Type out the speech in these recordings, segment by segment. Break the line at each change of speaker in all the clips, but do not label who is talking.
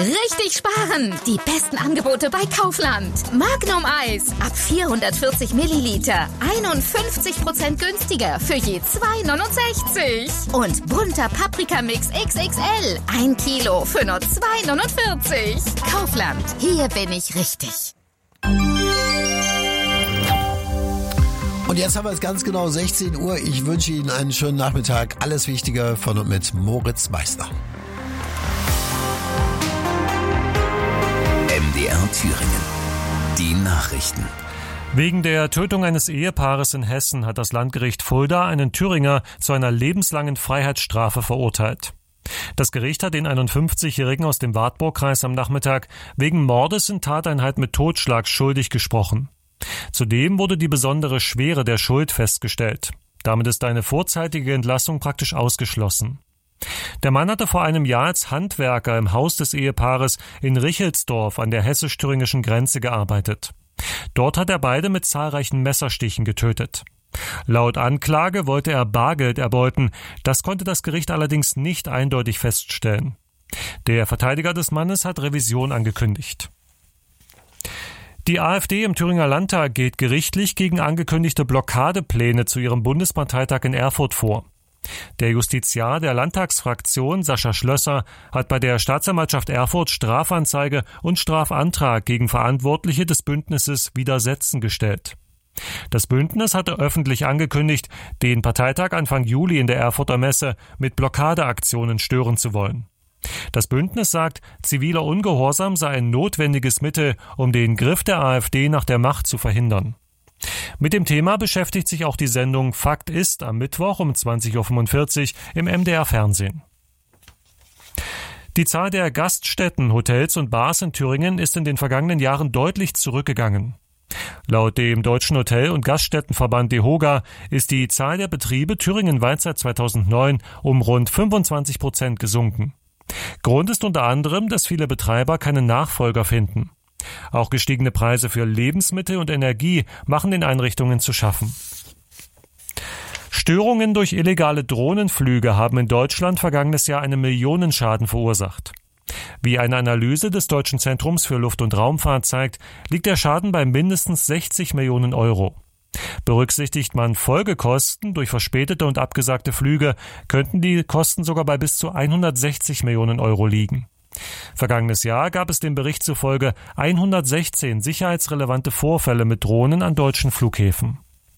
Richtig sparen! Die besten Angebote bei Kaufland. Magnum Eis ab 440 Milliliter. 51% günstiger für je 2,69. Und bunter Paprikamix XXL. 1 Kilo für nur 2,49. Kaufland. Hier bin ich richtig.
Und jetzt haben wir es ganz genau 16 Uhr. Ich wünsche Ihnen einen schönen Nachmittag. Alles Wichtige von und mit Moritz Meissner.
MDR Thüringen. Die Nachrichten.
Wegen der Tötung eines Ehepaares in Hessen hat das Landgericht Fulda einen Thüringer zu einer lebenslangen Freiheitsstrafe verurteilt. Das Gericht hat den 51-Jährigen aus dem Wartburgkreis am Nachmittag wegen Mordes in Tateinheit mit Totschlag schuldig gesprochen. Zudem wurde die besondere Schwere der Schuld festgestellt. Damit ist eine vorzeitige Entlassung praktisch ausgeschlossen. Der Mann hatte vor einem Jahr als Handwerker im Haus des Ehepaares in Richelsdorf an der hessisch-thüringischen Grenze gearbeitet. Dort hat er beide mit zahlreichen Messerstichen getötet. Laut Anklage wollte er Bargeld erbeuten. Das konnte das Gericht allerdings nicht eindeutig feststellen. Der Verteidiger des Mannes hat Revision angekündigt. Die AfD im Thüringer Landtag geht gerichtlich gegen angekündigte Blockadepläne zu ihrem Bundesparteitag in Erfurt vor. Der Justiziar der Landtagsfraktion, Sascha Schlösser, hat bei der Staatsanwaltschaft Erfurt Strafanzeige und Strafantrag gegen Verantwortliche des Bündnisses Widersetzen gestellt. Das Bündnis hatte öffentlich angekündigt, den Parteitag Anfang Juli in der Erfurter Messe mit Blockadeaktionen stören zu wollen. Das Bündnis sagt, ziviler Ungehorsam sei ein notwendiges Mittel, um den Griff der AfD nach der Macht zu verhindern. Mit dem Thema beschäftigt sich auch die Sendung Fakt ist am Mittwoch um 20.45 Uhr im MDR Fernsehen. Die Zahl der Gaststätten, Hotels und Bars in Thüringen ist in den vergangenen Jahren deutlich zurückgegangen. Laut dem Deutschen Hotel- und Gaststättenverband DEHOGA ist die Zahl der Betriebe thüringenweit seit 2009 um rund 25% gesunken. Grund ist unter anderem, dass viele Betreiber keinen Nachfolger finden. Auch gestiegene Preise für Lebensmittel und Energie machen den Einrichtungen zu schaffen. Störungen durch illegale Drohnenflüge haben in Deutschland vergangenes Jahr einen Millionenschaden verursacht. Wie eine Analyse des Deutschen Zentrums für Luft- und Raumfahrt zeigt, liegt der Schaden bei mindestens 60 Millionen Euro. Berücksichtigt man Folgekosten durch verspätete und abgesagte Flüge, könnten die Kosten sogar bei bis zu 160 Millionen Euro liegen. Vergangenes Jahr gab es dem Bericht zufolge 116 sicherheitsrelevante Vorfälle mit Drohnen an deutschen Flughäfen.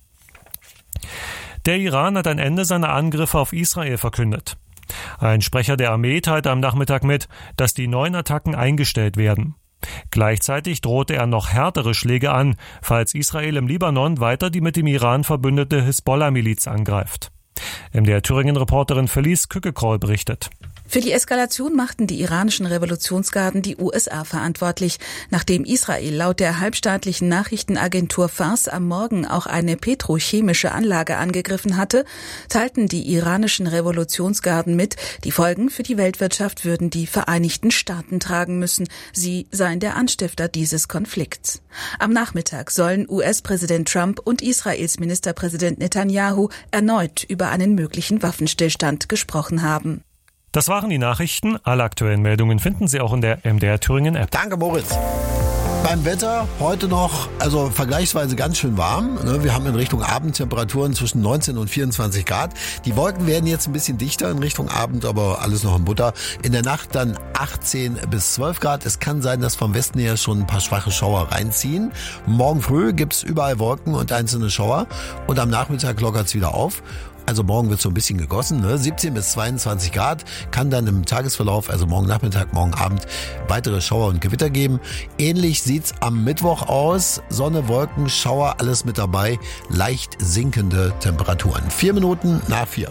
Der Iran hat ein Ende seiner Angriffe auf Israel verkündet. Ein Sprecher der Armee teilte am Nachmittag mit, dass die neuen Attacken eingestellt werden. Gleichzeitig drohte er noch härtere Schläge an, falls Israel im Libanon weiter die mit dem Iran verbündete Hisbollah-Miliz angreift. MDR Thüringen-Reporterin Felice Kückekroll berichtet.
Für die Eskalation machten die iranischen Revolutionsgarden die USA verantwortlich. Nachdem Israel laut der halbstaatlichen Nachrichtenagentur Fars am Morgen auch eine petrochemische Anlage angegriffen hatte, teilten die iranischen Revolutionsgarden mit, die Folgen für die Weltwirtschaft würden die Vereinigten Staaten tragen müssen. Sie seien der Anstifter dieses Konflikts. Am Nachmittag sollen US-Präsident Trump und Israels Ministerpräsident Netanyahu erneut über einen möglichen Waffenstillstand gesprochen haben.
Das waren die Nachrichten. Alle aktuellen Meldungen finden Sie auch in der MDR Thüringen App.
Danke, Moritz. Beim Wetter heute noch, also vergleichsweise ganz schön warm. Wir haben in Richtung Abend Temperaturen zwischen 19 und 24 Grad. Die Wolken werden jetzt ein bisschen dichter in Richtung Abend, aber alles noch in Butter. In der Nacht dann 18 bis 12 Grad. Es kann sein, dass vom Westen her schon ein paar schwache Schauer reinziehen. Morgen früh gibt's überall Wolken und einzelne Schauer. Und am Nachmittag lockert's wieder auf. Also morgen wird so ein bisschen gegossen, 17 bis 22 Grad, kann dann im Tagesverlauf, also morgen Nachmittag, morgen Abend, weitere Schauer und Gewitter geben. Ähnlich sieht's am Mittwoch aus. Sonne, Wolken, Schauer, alles mit dabei. Leicht sinkende Temperaturen. 4 Minuten nach 4.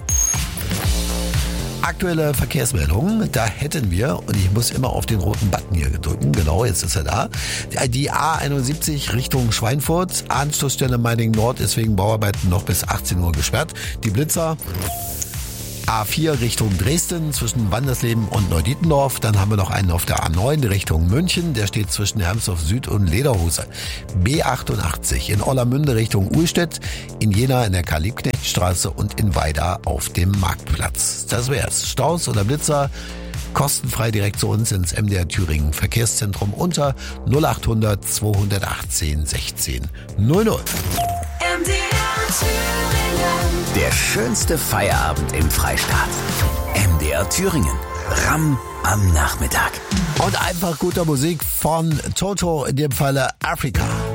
Aktuelle Verkehrsmeldungen, da hätten wir, und ich muss immer auf den roten Button hier drücken, genau, jetzt ist er da, die A71 Richtung Schweinfurt, Anschlussstelle Meiningen Nord ist wegen Bauarbeiten noch bis 18 Uhr gesperrt. Die Blitzer A4 Richtung Dresden zwischen Wandersleben und Neudietendorf. Dann haben wir noch einen auf der A9 Richtung München. Der steht zwischen Hermsdorf Süd und Lederhose. B88 in Orlamünde Richtung Uhlstedt. In Jena in der Karl-Liebknecht-Straße und in Weida auf dem Marktplatz. Das wär's. Staus oder Blitzer kostenfrei direkt zu uns ins MDR Thüringen Verkehrszentrum unter 0800 218 16 00.
Der schönste Feierabend im Freistaat. MDR Thüringen. Ram am Nachmittag.
Und einfach guter Musik von Toto, in dem Falle Afrika.